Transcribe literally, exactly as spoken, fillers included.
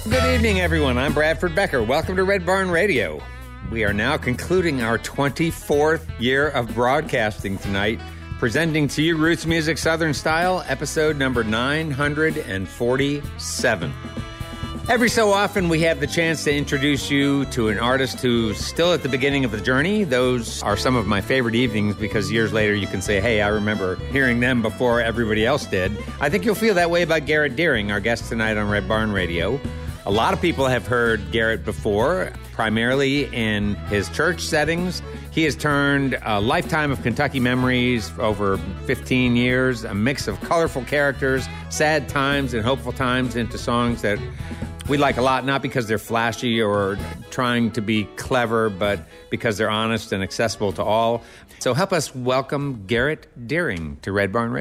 Good evening, everyone. I'm Bradford Becker. Welcome to Red Barn Radio. We are now concluding our twenty-fourth year of broadcasting tonight, presenting to you Roots Music Southern Style, episode number nine hundred forty-seven. Every so often, we have the chance to introduce you to an artist who's still at the beginning of the journey. Those are some of my favorite evenings because years later you can say, hey, I remember hearing them before everybody else did. I think you'll feel that way about Garrett Deering, our guest tonight on Red Barn Radio. A lot of people have heard Garrett before, primarily in his church settings. He has turned a lifetime of Kentucky memories over fifteen years, a mix of colorful characters, sad times, and hopeful times into songs that we like a lot, not because they're flashy or trying to be clever, but because they're honest and accessible to all. So help us welcome Garrett Deering to Red Barn Radio.